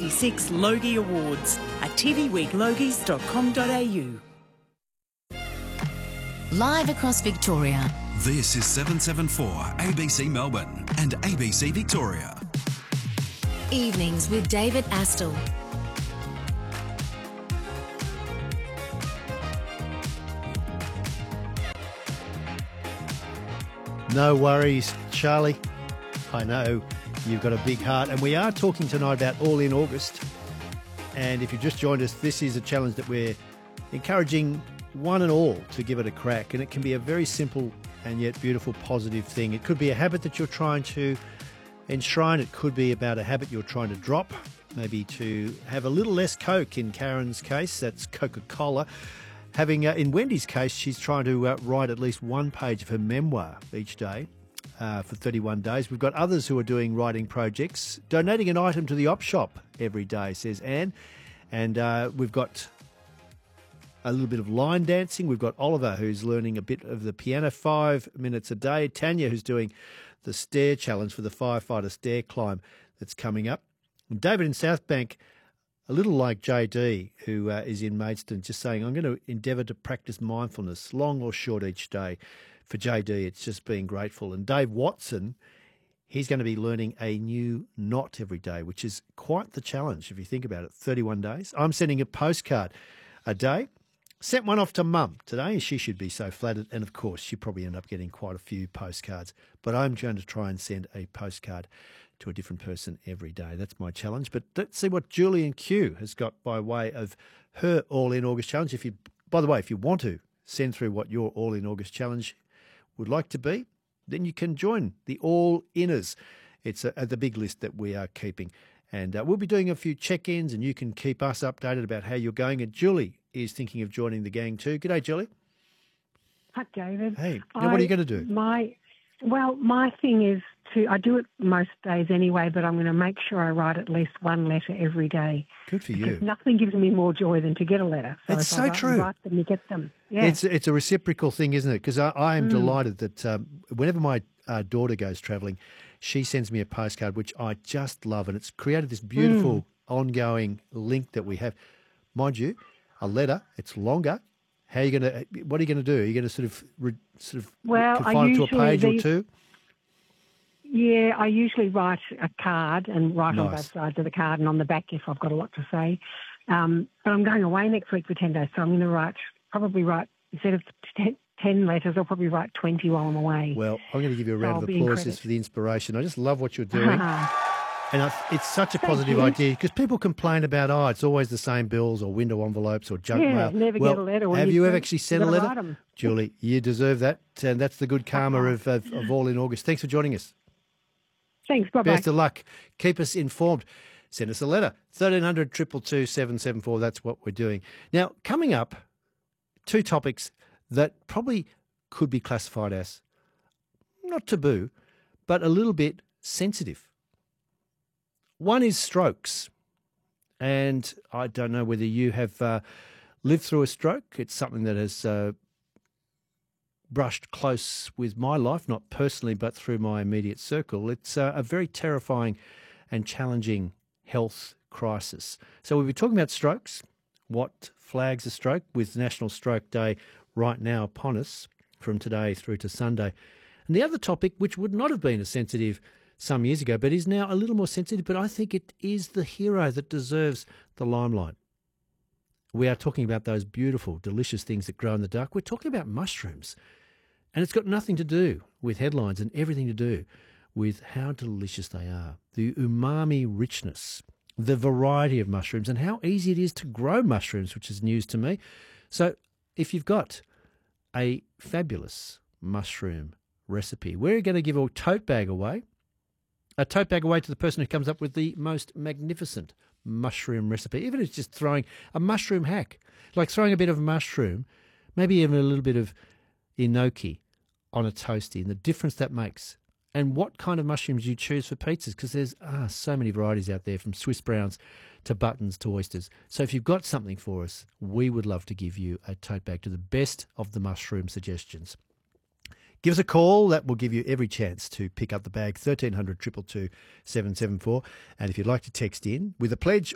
2026 Logie Awards at tvweeklogies.com.au. Live across Victoria. This is 774 ABC Melbourne and ABC Victoria. Evenings with David Astle. No worries, Charlie. I know you've got a big heart, and we are talking tonight about All In August. And if you just joined us, this is a challenge that we're encouraging one and all to give it a crack, and it can be a very simple and yet beautiful, positive thing. It could be a habit that you're trying to enshrine. It could be about a habit you're trying to drop, maybe to have a little less Coke. In Karen's case, that's Coca-Cola. In Wendy's case, she's trying to write at least one page of her memoir each day for 31 days. We've got others who are doing writing projects, donating an item to the op shop every day, says Anne. And we've got a little bit of line dancing. We've got Oliver, who's learning a bit of the piano 5 minutes a day. Tanya, who's doing the stair challenge for the firefighter stair climb that's coming up. And David in Southbank, a little like JD, who is in Maidstone, just saying, I'm going to endeavour to practice mindfulness, long or short each day. For JD, it's just being grateful. And Dave Watson, he's going to be learning a new knot every day, which is quite the challenge if you think about it. 31 days. I'm sending a postcard a day. Sent one off to Mum today. She should be so flattered. And, of course, she probably end up getting quite a few postcards. But I'm going to try and send a postcard to a different person every day. That's my challenge. But let's see what Julian Q has got by way of her All In August challenge. By the way, if you want to send through what your All In August challenge would like to be, then you can join the All Inners. It's the big list that we are keeping. And we'll be doing a few check-ins, and you can keep us updated about how you're going. And Julie is thinking of joining the gang too. G'day, Julie. Hi, David. Hey, now what are you going to do? My thing is I do it most days anyway, but I'm going to make sure I write at least one letter every day. Good for you. Because nothing gives me more joy than to get a letter. So it's so true. Write them, you get them. Yeah. It's a reciprocal thing, isn't it? Because I am delighted that whenever my daughter goes travelling, she sends me a postcard, which I just love, and it's created this beautiful ongoing link that we have. Mind you, a letter, it's longer. What are you going to do? Are you going to sort of confine it to a page or two? Yeah, I usually write a card and write on both sides of the card and on the back if I've got a lot to say. But I'm going away next week for 10 days, so I'm going to probably write instead of 10 letters, I'll probably write 20 while I'm away. Well, I'm going to give you a round of applause for the inspiration. I just love what you're doing. And it's such a positive idea because people complain about, it's always the same bills or window envelopes or junk mail. Never get a letter. Have you ever actually sent a letter? Julie, you deserve that. And that's the good karma of All In August. Thanks for joining us. Thanks. Bye-bye. Best of luck. Keep us informed. Send us a letter. 1300 222 774. That's what we're doing. Now, coming up, two topics that probably could be classified as not taboo, but a little bit sensitive. One is strokes. And I don't know whether you have lived through a stroke. It's something that has brushed close with my life, not personally, but through my immediate circle. It's a very terrifying and challenging health crisis. So we'll be talking about strokes, what flags a stroke, with National Stroke Day right now upon us from today through to Sunday. And the other topic, which would not have been as sensitive some years ago, but is now a little more sensitive, but I think it is the hero that deserves the limelight. We are talking about those beautiful, delicious things that grow in the dark. We're talking about mushrooms. And it's got nothing to do with headlines and everything to do with how delicious they are, the umami richness, the variety of mushrooms, and how easy it is to grow mushrooms, which is news to me. So if you've got a fabulous mushroom recipe, we're going to give a tote bag away to the person who comes up with the most magnificent mushroom recipe, even if it's just throwing a mushroom hack, like throwing a bit of mushroom, maybe even a little bit of enoki on a toastie, and the difference that makes, and what kind of mushrooms you choose for pizzas, because there's so many varieties out there, from Swiss browns to buttons to oysters. So if you've got something for us, we would love to give you a tote bag to the best of the mushroom suggestions. Give us a call. That will give you every chance to pick up the bag, 1300 222 774. And if you'd like to text in with a pledge